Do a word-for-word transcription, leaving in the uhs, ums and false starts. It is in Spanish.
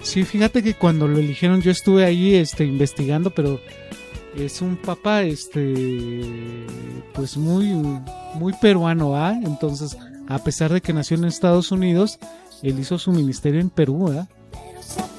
Sí, fíjate que cuando lo eligieron yo estuve ahí este, investigando, pero es un papa este pues muy, muy peruano, ¿ah? Entonces, a pesar de que nació en Estados Unidos, él hizo su ministerio en Perú, ¿ah?